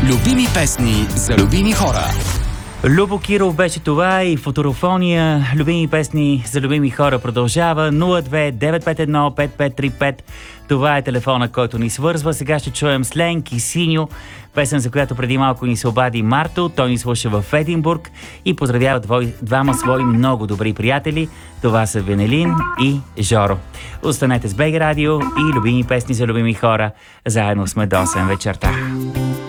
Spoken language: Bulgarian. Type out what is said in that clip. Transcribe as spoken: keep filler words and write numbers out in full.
Любими песни за любими хора. Любо Киров беше това и Футурофония. Любими песни за любими хора продължава. нула две девет пет едно пет пет три пет. Това е телефона, който ни свързва. Сега ще чуем Сленг и Синьо, песен, за която преди малко ни се обади Марто. Той ни слуша в Единбург и поздравява двой, двама свои много добри приятели. Това са Венелин и Жоро. Останете с БГ Радио и любими песни за любими хора. Заедно сме до осем вечерта.